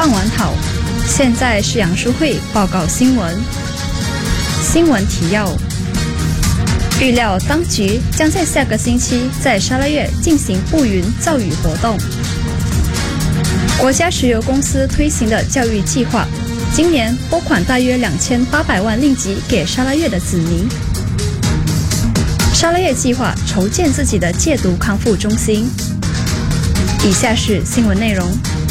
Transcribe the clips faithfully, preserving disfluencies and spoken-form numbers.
傍晚好，现在是杨淑慧报告新闻。新闻提要：预料当局将在下个星期在沙拉越进行布云造雨活动。国家石油公司推行的教育计划，今年拨款大约两千八百万令吉给沙拉越的子民。沙拉越计划筹建自己的戒毒康复中心。以下是新闻内容。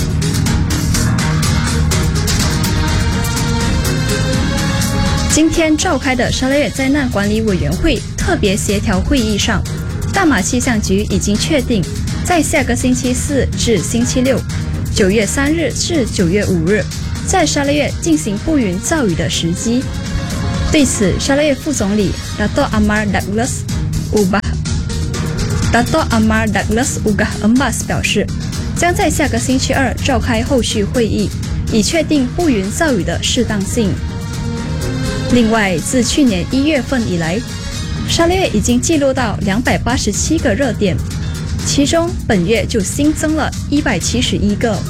今天召开的沙拉越灾难管理委员会特别协调会议上，大马气象局已经确定在下个星期四至星期六，九月三日至九月五日，在沙拉越进行布云造雨的时机。对此，沙拉越副总理 Dato' Amar Douglas Ubah Dato' Amar Douglas Ubah Embas 表示，将在下个星期二召开后续会议，以确定布云造雨的适当性。另外，自去年一月份以来，沙拉越已经记录到两百八十七个热点，其中本月就新增了一百七十一个。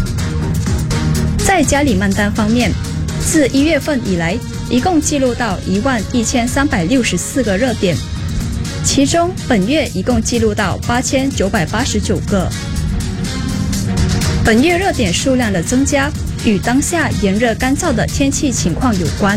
在加里曼丹方面，自一月份以来，一共记录到一万一千三百六十四个热点，其中本月一共记录到八千九百八十九个。本月热点数量的增加与当下炎热干燥的天气情况有关。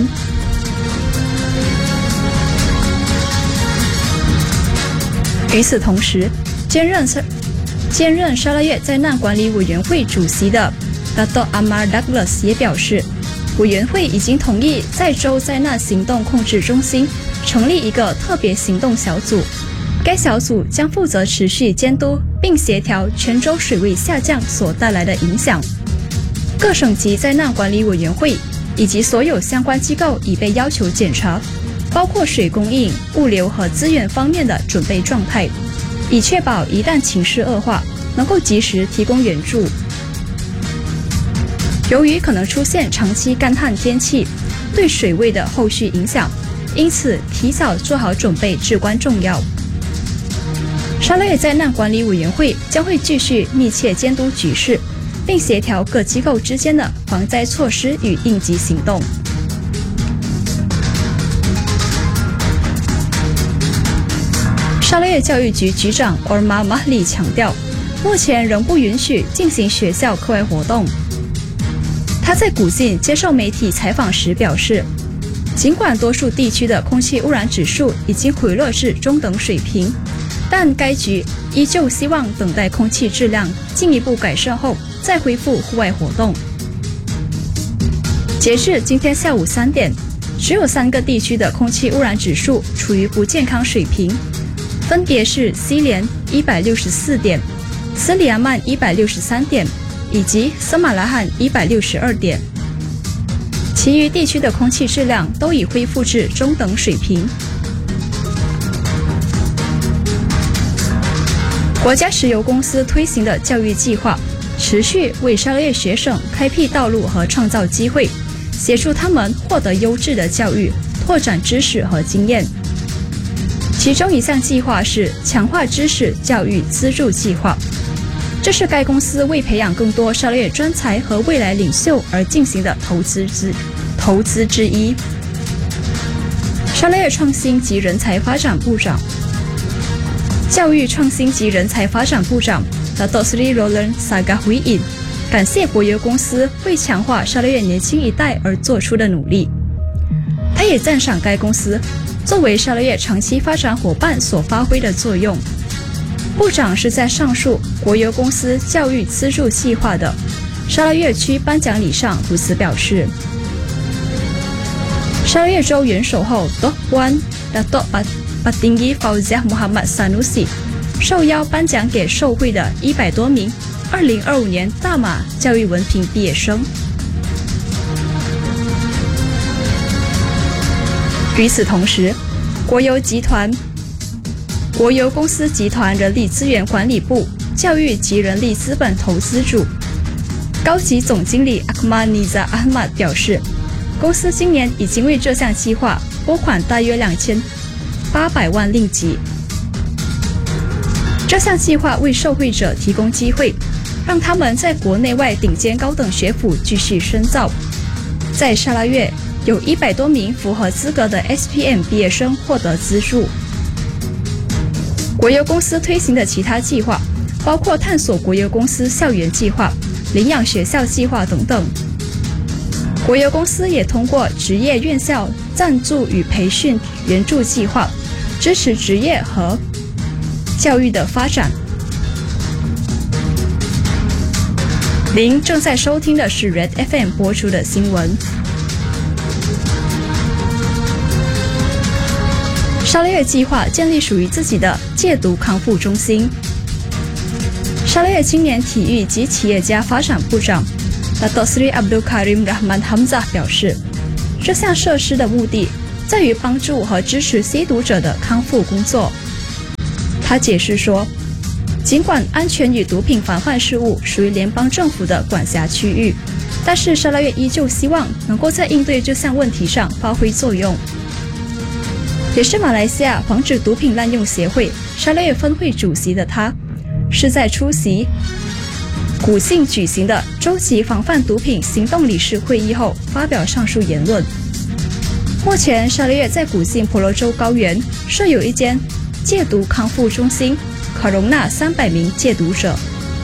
与此同时，兼任兼任沙拉越灾难管理委员会主席的 Dato' Amar Douglas 也表示，委员会已经同意在州灾难行动控制中心成立一个特别行动小组，该小组将负责持续监督并协调全州水位下降所带来的影响。各省级灾难管理委员会以及所有相关机构已被要求检查，包括水供应、物流和资源方面的准备状态，以确保一旦情势恶化，能够及时提供援助。由于可能出现长期干旱天气对水位的后续影响，因此提早做好准备至关重要。沙拉越灾难管理委员会将会继续密切监督局势，并协调各机构之间的防灾措施与应急行动。沙拉越教育局局长 Orma Mahli 强调，目前仍不允许进行学校课外活动。他在古晋接受媒体采访时表示，尽管多数地区的空气污染指数已经回落至中等水平，但该局依旧希望等待空气质量进一步改善后再恢复户外活动。截至今天下午三点，只有三个地区的空气污染指数处于不健康水平，分别是西连一百六十四点、斯里亚曼一百六十三点以及斯马拉罕一百六十二点。其余地区的空气质量都已恢复至中等水平。国家石油公司推行的教育计划，持续为沙拉越学生开辟道路和创造机会，协助他们获得优质的教育，拓展知识和经验。其中一项计划是强化知识教育资助计划，这是该公司为培养更多沙拉越专才和未来领袖而进行的投资之投资之一。沙拉越创新及人才发展部长、教育创新及人才发展部长 Dato' Sri Roland Sagahuiin 感谢国油公司为强化沙拉越年轻一代而做出的努力。他也赞赏该公司作为沙拉越长期发展伙伴所发挥的作用。部长是在上述国油公司教育资助计划的沙拉越区颁奖礼上如此表示。沙拉越州元首后 Dok Wan Dato' Patinggi Fauziah Muhammad Sanusi 受邀颁奖给受惠的一百多名二零二五年大马教育文凭毕业生。与此同时，国油集团、国油公司集团人力资源管理部教育及人力资本投资组高级总经理 Akmal Niza Ahmad 表示，公司今年已经为这项计划拨款大约两千八百万令吉。这项计划为受惠者提供机会， 让他们在国内外顶尖高等学府继续深造。在沙拉越，有一百多名符合资格的 S P M 毕业生获得资助。国有公司推行的其他计划包括探索国有公司校园计划、领养学校计划等等。国有公司也通过职业院校赞助与培训援助计划，支持职业和教育的发展。您正在收听的是 Red F M 播出的新闻。沙拉越计划建立属于自己的戒毒康复中心。沙拉越青年体育及企业家发展部长 Datuk Seri Abdul Karim Rahman Hamzah 表示，这项设施的目的在于帮助和支持吸毒者的康复工作。他解释说，尽管安全与毒品防范事务属于联邦政府的管辖区域，但是沙拉越依旧希望能够在应对这项问题上发挥作用。也是马来西亚防止毒品滥用协会沙拉越分会主席的他，是在出席古晋举行的州级防范毒品行动理事会议后发表上述言论。目前沙拉越在古晋婆罗洲高原设有一间戒毒康复中心，可容纳三百名戒毒者。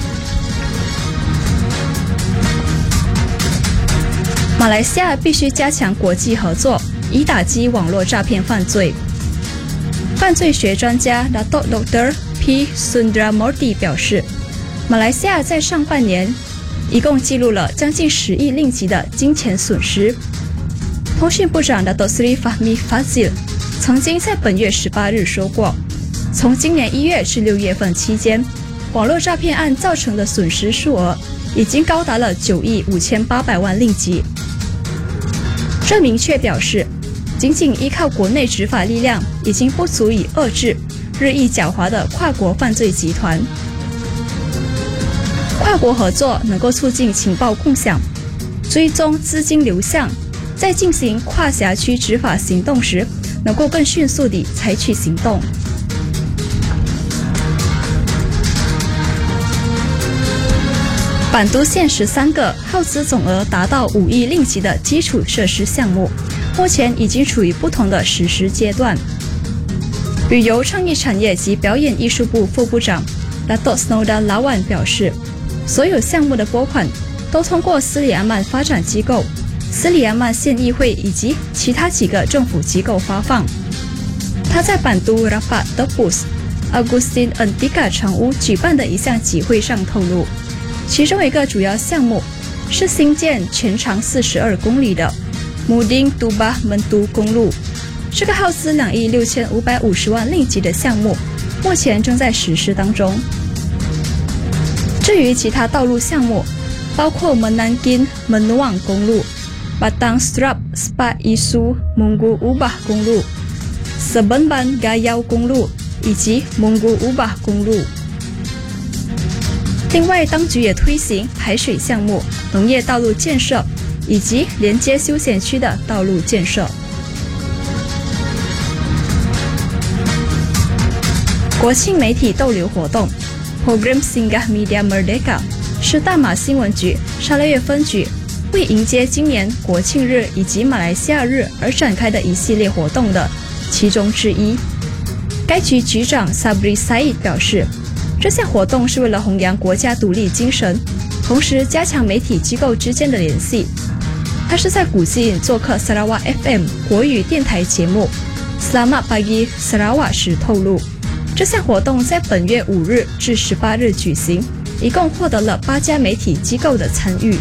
马来西亚必须加强国际合作，以打击网络诈骗犯罪。犯罪学专家 Datuk Doktor P Sundramoorthy 表示，马来西亚在上半年一共记录了将近十亿令吉的金钱损失。通讯部长 Datuk Seri Fahmi Fadzil 曾经在本月十八日说过，从今年一月至六月份期间，网络诈骗案造成的损失数额已经高达了九亿五千八百万令吉。这明确表示，仅仅依靠国内执法力量已经不足以遏制日益狡猾的跨国犯罪集团。跨国合作能够促进情报共享，追踪资金流向，在进行跨辖区执法行动时能够更迅速地采取行动。板都县十三个耗资总额达到五亿令吉的基础设施项目，目前已经处于不同的实施阶段。旅游创意产业及表演艺术部副部长 Datuk Snoda Lawan 表示，所有项目的拨款都通过斯里阿曼发展机构、斯里阿曼县议会以及其他几个政府机构发放。他在板都 Rapat Tepus Agustin Antika 城屋举办的一项集会上透露，其中一个主要项目是新建全长四十二公里的 Muding Tubah Mentu 公路，这个耗资两亿六千五百五十万令吉的项目目前正在实施当中。至于其他道路项目，包括 Menangkin Menuang 公路、Batang Strap Spa Isu Munggu Ubah 公路、Sebenban Gayau 公路以及 Munggu Ubah 公路。另外，当局也推行排水项目、农业道路建设以及连接休闲区的道路建设。国庆媒体逗留活动 Program Singgah Media Merdeka 是大马新闻局沙拉越分局为迎接今年国庆日以及马来西亚日而展开的一系列活动的其中之一。该局局长 Sabri Said 表示，这项活动是为了弘扬国家独立精神，同时加强媒体机构之间的联系。他是在古晋做客 Sarawak F M 国语电台节目 Selamat Pagi Sarawak 时透露，这项活动在本月五日至十八日举行，一共获得了八家媒体机构的参与。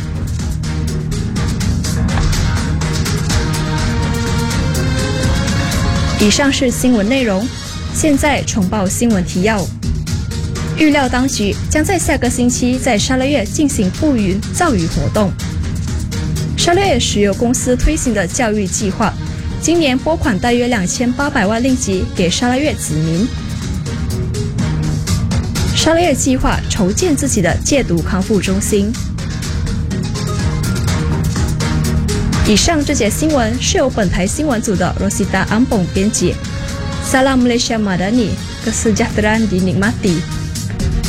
以上是新闻内容，现在重报新闻提要。预料当局将在下个星期在沙拉越进行布云造雨活动。沙拉越石油公司推行的教育计划，今年拨款大约两千八百万令吉给沙拉越子民。沙拉越计划筹建自己的戒毒康复中心。以上这节新闻是由本台新闻组的 Rosita Ampong 编辑。Salam Malaysia Madani, kesejahteraan dinikmati.